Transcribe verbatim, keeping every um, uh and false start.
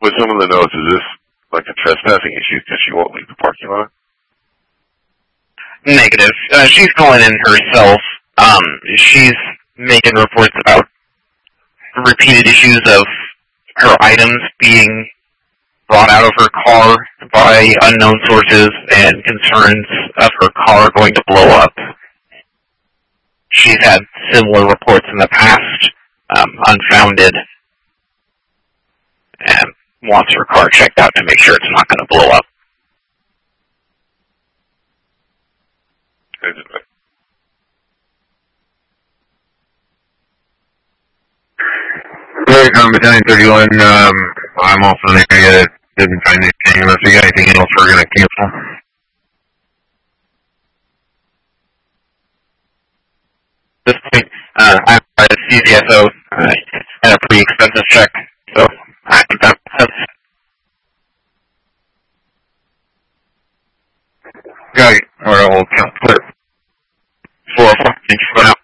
with some of the notes, is this like a trespassing issue because she won't leave the parking lot? Negative. Uh, she's calling in herself. Um, she's making reports about repeated issues of her items being brought out of her car by unknown sources and concerns of her car going to blow up. She's had similar reports in the past, um, unfounded, and wants her car checked out to make sure it's not going to blow up. Very common, Battalion thirty-one, um, I'm also in the area that didn't find anything. Unless we got anything else, we're going to cancel. At this point, uh, I'm at C Z S O, uh, and a pretty expensive check, so I think that makes sense. Got it. Or we'll count clear. four oh four, thank you for going out.